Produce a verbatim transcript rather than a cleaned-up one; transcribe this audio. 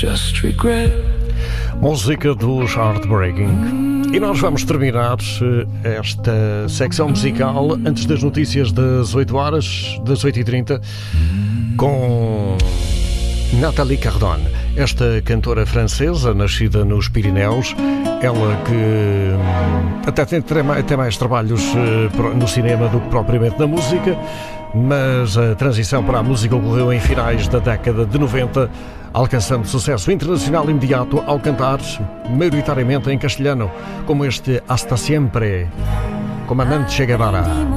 just regret. Música dos Heartbreaking. E nós vamos terminar esta secção musical antes das notícias das oito horas, das oito e trinta, com Nathalie Cardone, esta cantora francesa, nascida nos Pirineus, ela que até tem até mais trabalhos no cinema do que propriamente na música, mas a transição para a música ocorreu em finais da década de noventa, alcançando sucesso internacional imediato ao cantar maioritariamente em castelhano, como este Hasta Siempre, Comandante Che Guevara.